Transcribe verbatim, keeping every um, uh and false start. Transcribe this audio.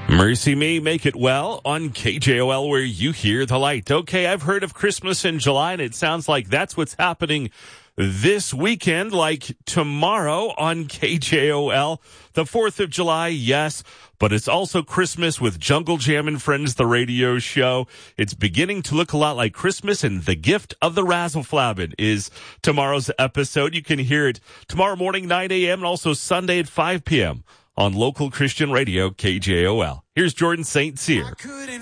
Mercy Me, make it well on K J O L, where you hear the light. Okay, I've heard of Christmas in July, and it sounds like that's what's happening this weekend, like tomorrow on K J O L. The fourth of July, yes, but it's also Christmas with Jungle Jam and Friends, the radio show. It's beginning to look a lot like Christmas, and The Gift of the Razzleflabbin' is tomorrow's episode. You can hear it tomorrow morning, nine a.m., and also Sunday at five p.m. on local Christian radio, K J O L. Here's Jordan Saint Cyr.